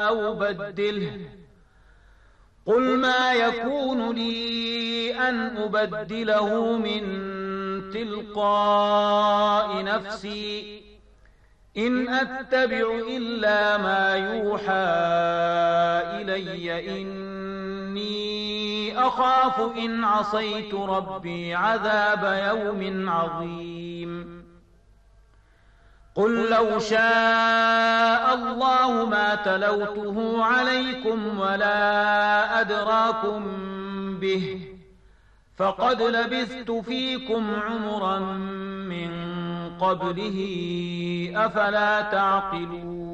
أو بدله قل ما يكون لي أن أبدله من تلقاء نفسي إن أتبع إلا ما يوحى إلي إني أخاف إن عصيت ربي عذاب يوم عظيم قل لو شاء الله ما تلوته عليكم ولا أدراكم به فقد لبثت فيكم عمرا من قبله أفلا تعقلون